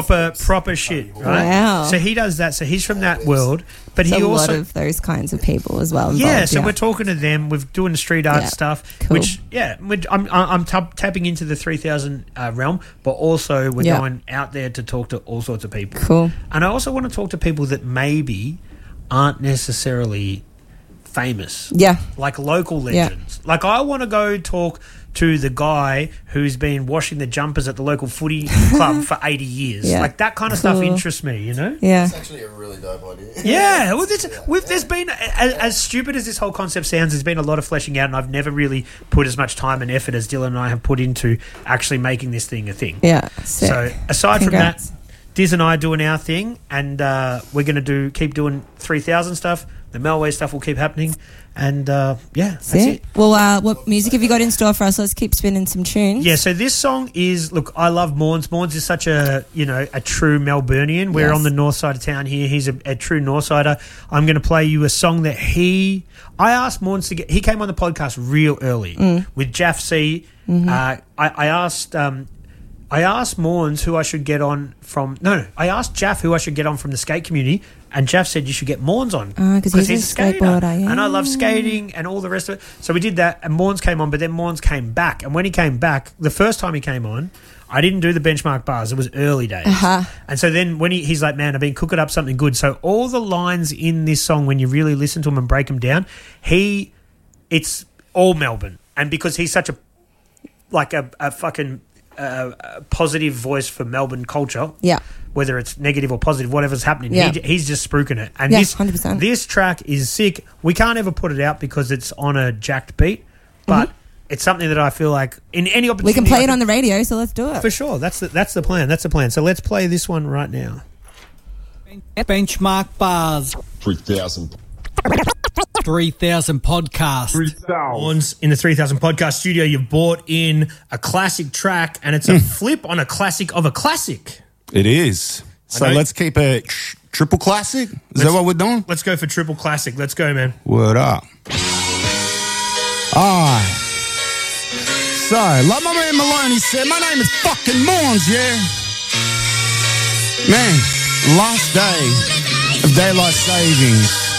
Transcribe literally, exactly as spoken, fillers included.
proper, proper shit, right? Wow. So he does that. So he's from that world, but There's he a also lot of those kinds of people as well. Involved, yeah. So we're talking to them. We're doing the street art Yeah. stuff, Cool. which yeah, which I'm I'm tap, tapping into the three thousand uh, realm, but also we're Yeah. going out there to talk to all sorts of people. Cool. And I also want to talk to people that maybe aren't necessarily famous. Yeah. Like local Yeah. legends. Like I want to go talk to the guy who's been washing the jumpers at the local footy club for eighty years. Yeah. Like that kind of stuff Cool. interests me, you know? Yeah. It's actually a really dope idea. Yeah, well, this, we've, there's been, as, as stupid as this whole concept sounds, there's been a lot of fleshing out, and I've never really put as much time and effort as Dylan and I have put into actually making this thing a thing. Yeah. Sick. So aside Congrats. from that, Diz and I are doing our thing, and uh, we're going to do keep doing three thousand stuff. The Melway stuff will keep happening, and uh, yeah, that's Sick. it. Well, uh, what music have you got in store for us? Let's keep spinning some tunes. Yeah, so this song is, look, I love Morns. Morns is such a, you know, a true Melburnian. We're Yes. on the north side of town here. He's a, a true north sider. I'm going to play you a song that he, I asked Morns to get, he came on the podcast real early Mm. with Jaff C. Mm-hmm. Uh, I, I asked, um, I asked Morns who I should get on from, no, no, I asked Jaff who I should get on from the skate community, and Jaff said you should get Morns on. Ah, 'cause he's a skateboarder, yeah. And I love skating and all the rest of it. So we did that, and Morns came on, but then Morns came back. And when he came back, the first time he came on, I didn't do the benchmark bars. It was early days. Uh-huh. And so then when he, he's like, man, I've been cooking up something good. So all the lines in this song, when you really listen to them and break them down, he, it's all Melbourne. And because he's such a, like a, a fucking uh, a positive voice for Melbourne culture, Yeah. whether it's negative or positive, whatever's happening, Yeah. he, he's just spruiking it. And Yeah, this, one hundred percent. this track is sick. We can't ever put it out because it's on a jacked beat, but it's something that I feel like in any opportunity We can play I it on the radio, so let's do it. for sure. That's the, that's the plan. That's the plan. So let's play this one right now. Benchmark bars. three thousand. three thousand podcast. Morns, in the three thousand podcast studio, you've brought in a classic track, and it's a flip on a classic of a classic. It is. So know- let's keep it tr- triple classic. Is Let's- that what we're doing? Let's go for triple classic. Let's go, man. Word up. Alright. So, like my man Maloney said, my name is fucking Morns, yeah? Man, last day of daylight savings.